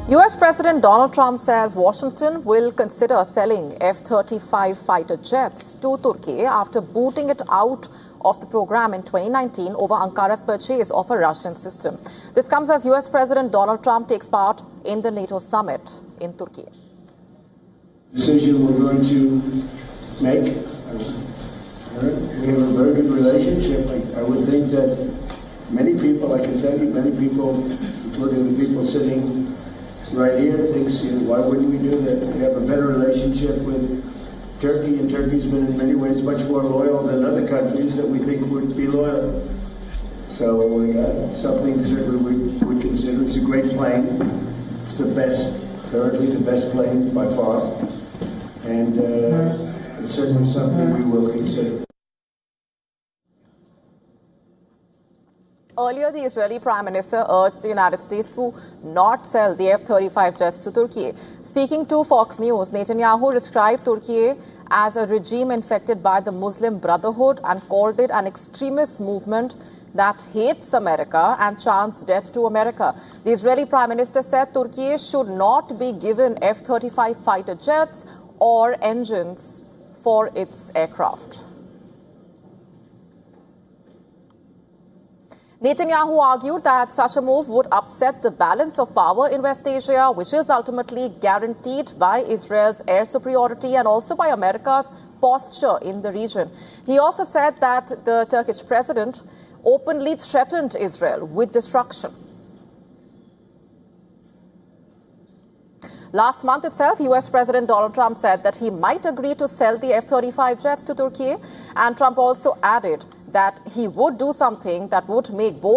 U.S. President Donald Trump says Washington will consider selling F-35 fighter jets to Turkey after booting it out of the program in 2019 over Ankara's purchase of a Russian system. This comes as U.S. President Donald Trump takes part in the NATO summit in Turkey. Decision we're going to make. We have a very good relationship. I would think that many people, I can tell you, many people, including the people sitting right here, thinks, why wouldn't we do that? We have a better relationship with Turkey, and Turkey's been in many ways much more loyal than other countries that we think would be loyal. So something certainly we would consider. It's a great plane. It's the best, currently the best plane by far. And it's certainly something we will consider. Earlier, the Israeli Prime Minister urged the United States to not sell the F-35 jets to Turkey. Speaking to Fox News, Netanyahu described Turkey as a regime infected by the Muslim Brotherhood and called it an extremist movement that hates America and chants death to America. The Israeli Prime Minister said Turkey should not be given F-35 fighter jets or engines for its aircraft. Netanyahu argued that such a move would upset the balance of power in West Asia, which is ultimately guaranteed by Israel's air superiority and also by America's posture in the region. He also said that the Turkish president openly threatened Israel with destruction. Last month itself, U.S. President Donald Trump said that he might agree to sell the F-35 jets to Turkey, and Trump also added that he would do something that would make both